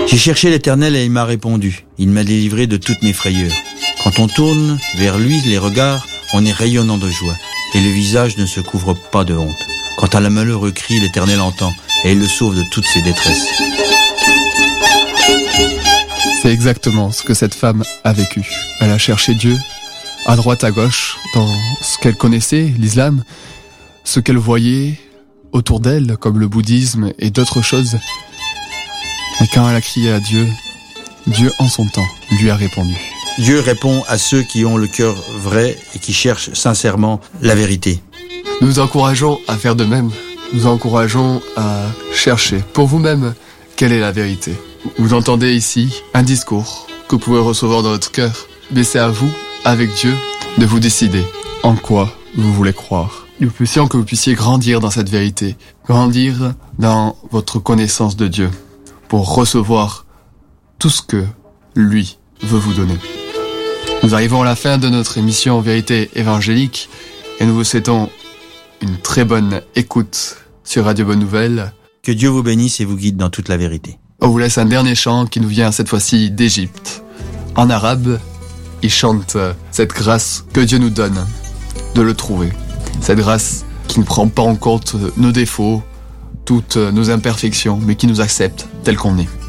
J'ai cherché l'Éternel et il m'a répondu. Il m'a délivré de toutes mes frayeurs. Quand on tourne vers lui les regards, on est rayonnant de joie et le visage ne se couvre pas de honte. Quand un malheureux crie, l'Éternel entend et il le sauve de toutes ses détresses. C'est exactement ce que cette femme a vécu. Elle a cherché Dieu à droite, à gauche, dans ce qu'elle connaissait, l'islam, ce qu'elle voyait autour d'elle, comme le bouddhisme et d'autres choses. Et quand elle a crié à Dieu, Dieu en son temps lui a répondu. Dieu répond à ceux qui ont le cœur vrai et qui cherchent sincèrement la vérité. Nous vous encourageons à faire de même. Nous encourageons à chercher pour vous-même quelle est la vérité. Vous entendez ici un discours que vous pouvez recevoir dans votre cœur. Mais c'est à vous, avec Dieu, de vous décider en quoi vous voulez croire. Nous puissions que vous puissiez grandir dans cette vérité, grandir dans votre connaissance de Dieu, pour recevoir tout ce que lui veut vous donner. Nous arrivons à la fin de notre émission Vérité évangélique et nous vous souhaitons une très bonne écoute sur Radio Bonne Nouvelle. Que Dieu vous bénisse et vous guide dans toute la vérité. On vous laisse un dernier chant qui nous vient cette fois-ci d'Égypte. En arabe, il chante cette grâce que Dieu nous donne de le trouver. Cette grâce qui ne prend pas en compte nos défauts, toutes nos imperfections, mais qui nous accepte tel qu'on est.